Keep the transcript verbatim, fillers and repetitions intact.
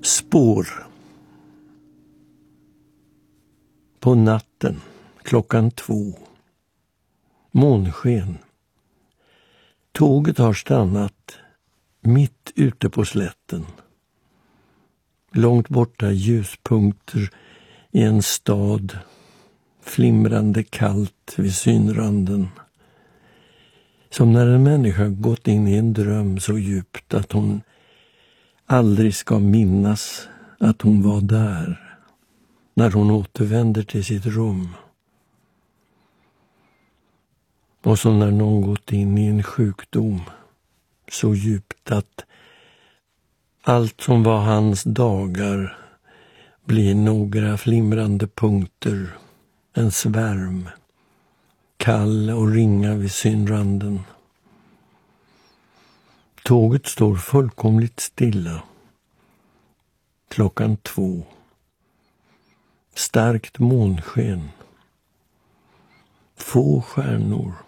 Spår. På natten, klockan två. Månsken. Tåget har stannat mitt ute på slätten. Långt borta ljuspunkter i en stad, flimrande kallt vid synranden. Som när en människa gått in i en dröm så djupt att hon aldrig ska minnas att hon var där när hon återvänder till sitt rum. Och som när någon gått in i en sjukdom så djupt att allt som var hans dagar blir några flimrande punkter, en svärm, kall och ringa vid synranden. Tåget står fullkomligt stilla. Klockan två. Starkt månsken. Få stjärnor.